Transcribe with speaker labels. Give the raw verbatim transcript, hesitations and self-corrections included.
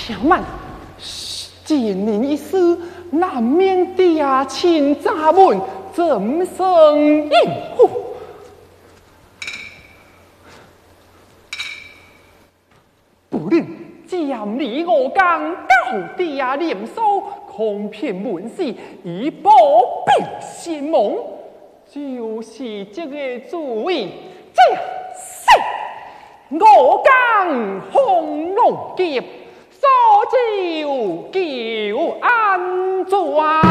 Speaker 1: 小曼，见人一事，难免爹亲查问，怎生应付？不论将你我讲高爹念书，恐骗门市，以保庇先盟，就是这个主意。这样是我讲红龙劫，所就叫安怎？